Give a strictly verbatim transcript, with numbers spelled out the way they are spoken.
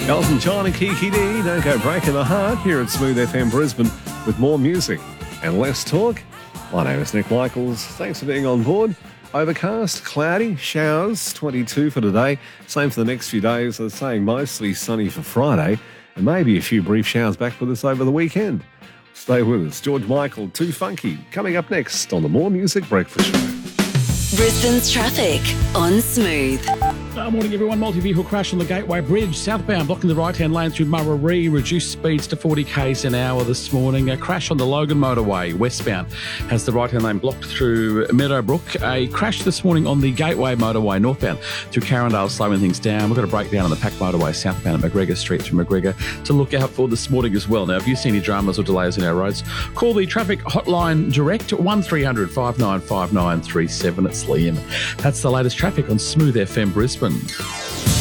Elton John and Kiki D, Don't Go Breaking the Heart, here at Smooth F M Brisbane with more music and less talk. My name is Nick Michaels. Thanks for being on board. Overcast, cloudy, showers, twenty-two for today. Same for the next few days. They're saying mostly sunny for Friday and maybe a few brief showers back with us over the weekend. Stay with us. George Michael, Too Funky, coming up next on the More Music Breakfast Show. Brisbane's traffic on Smooth. Good morning, everyone. Multi-vehicle crash on the Gateway Bridge, southbound, blocking the right-hand lane through Murray. Reduced speeds to forty k's an hour this morning. A crash on the Logan motorway, westbound, has the right-hand lane blocked through Meadowbrook. A crash this morning on the Gateway motorway, northbound, through Carindale, slowing things down. We've got a breakdown on the Pack motorway, southbound at McGregor Street through McGregor, to look out for this morning as well. Now, if you see any dramas or delays in our roads, call the traffic hotline direct, one three hundred, five nine five nine three seven. It's Liam. That's the latest traffic on Smooth F M Brisbane.